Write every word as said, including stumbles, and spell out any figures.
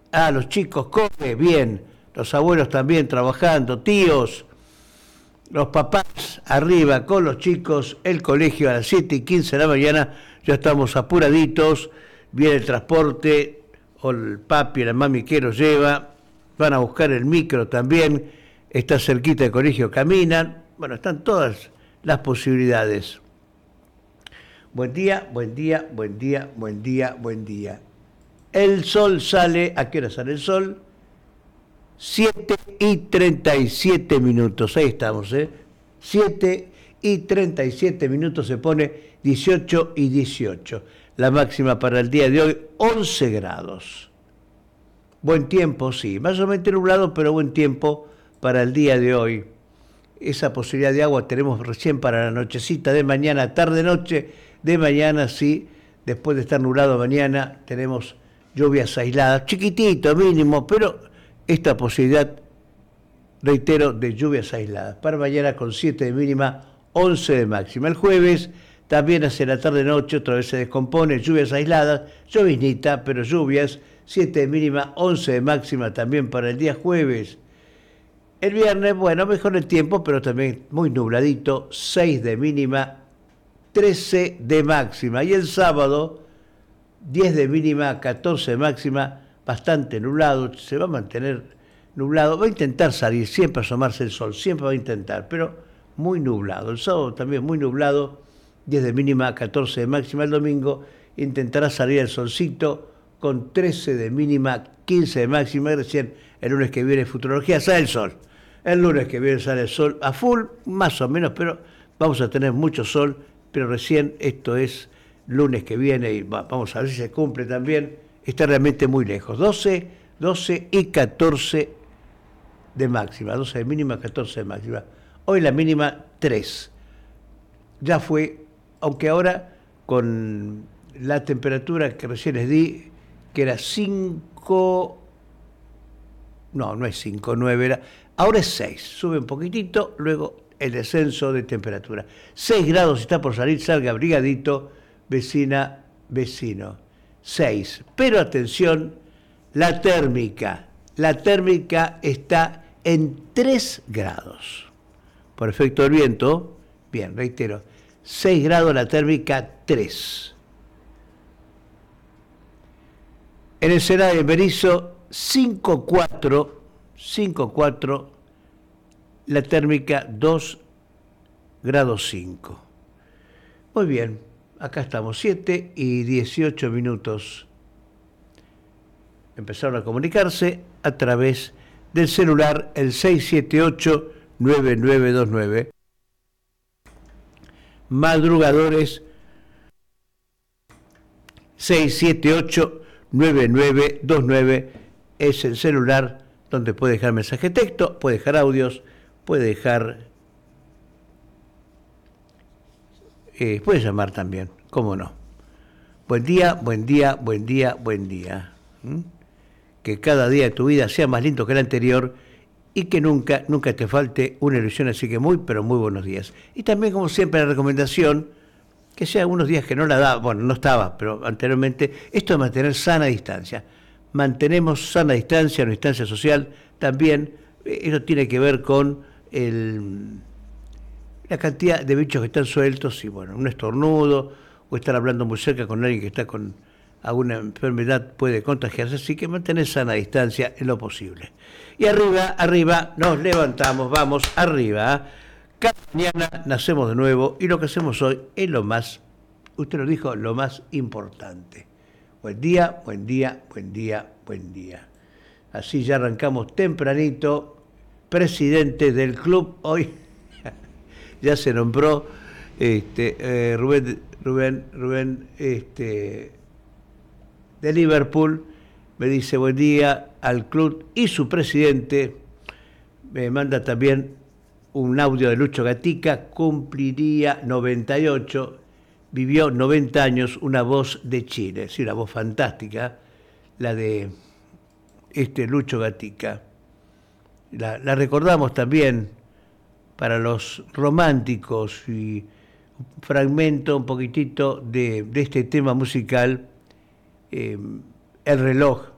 Ah, los chicos come bien, los abuelos también trabajando, tíos, los papás arriba con los chicos, el colegio a las siete y quince de la mañana, ya estamos apuraditos, viene el transporte, o el papi, la mami que los lleva, van a buscar el micro también, está cerquita del colegio, caminan, bueno, están todas las posibilidades. Buen día, buen día, buen día, buen día, buen día. El sol sale, ¿a qué hora sale el sol? siete y treinta y siete minutos, ahí estamos, ¿eh? siete y treinta y siete minutos, se pone dieciocho y dieciocho. La máxima para el día de hoy, once grados. Buen tiempo, sí, más o menos nublado, pero buen tiempo para el día de hoy. Esa posibilidad de agua tenemos recién para la nochecita de mañana, tarde-noche de mañana, sí. Después de estar nublado mañana, tenemos lluvias aisladas, chiquitito, mínimo, pero esta posibilidad, reitero, de lluvias aisladas. Para mañana con siete de mínima, once de máxima. El jueves, también hacia la tarde-noche, otra vez se descompone, lluvias aisladas, lloviznita, pero lluvias, siete de mínima, once de máxima también para el día jueves. El viernes, bueno, mejor el tiempo, pero también muy nubladito, seis de mínima, trece de máxima. Y el sábado, diez de mínima, catorce de máxima, bastante nublado, se va a mantener nublado, va a intentar salir, siempre asomarse el sol, siempre va a intentar, pero muy nublado. El sábado también muy nublado, diez de mínima, catorce de máxima. El domingo intentará salir el solcito con trece de mínima, quince de máxima. Y recién el lunes que viene, futurología, sale el sol. El lunes que viene sale el sol a full, más o menos, pero vamos a tener mucho sol, pero recién esto es lunes que viene y vamos a ver si se cumple también. Está realmente muy lejos, doce, doce y catorce de máxima, doce de mínima, catorce de máxima. Hoy la mínima tres. Ya fue, aunque ahora con la temperatura que recién les di, que era cinco, no, no es cinco, nueve era, ahora es seis, sube un poquitito, luego el descenso de temperatura. seis grados, está por salir, salga abrigadito, vecina, vecino. seis. Pero atención, la térmica. La térmica está en tres grados. Por efecto del viento, bien, reitero, seis grados la térmica, tres. En el Senado de Berizo, cinco cuatro, cinco cuatro, la térmica dos grados cinco. Muy bien. Acá estamos, siete y dieciocho minutos. Empezaron a comunicarse a través del celular, el seis siete ocho, nueve nueve dos nueve. Madrugadores, seis siete ocho, nueve nueve dos nueve es el celular donde puede dejar mensaje de texto, puede dejar audios, puede dejar... Eh, puede llamar también, cómo no. Buen día, buen día, buen día, buen día. ¿Mm? Que cada día de tu vida sea más lindo que el anterior y que nunca, nunca te falte una ilusión, así que muy, pero muy buenos días. Y también, como siempre, la recomendación, que sea unos días que no la daba, bueno, no estaba, pero anteriormente, esto de mantener sana distancia. Mantenemos sana distancia, una distancia social, también, eso tiene que ver con el... la cantidad de bichos que están sueltos y, bueno, un estornudo o estar hablando muy cerca con alguien que está con alguna enfermedad puede contagiarse, así que mantener sana distancia en lo posible. Y arriba, arriba, nos levantamos, vamos arriba. Cada mañana nacemos de nuevo y lo que hacemos hoy es lo más, usted lo dijo, lo más importante. Buen día, buen día, buen día, buen día. Así ya arrancamos tempranito, presidente del club hoy. Ya se nombró este, eh, Rubén, Rubén, Rubén este, de Liverpool, me dice buen día al club y su presidente, me manda también un audio de Lucho Gatica, cumpliría noventa y ocho, vivió noventa años, una voz de Chile, sí, una voz fantástica, la de este Lucho Gatica. La, la recordamos también para los románticos y un fragmento, un poquitito de, de este tema musical, eh, El reloj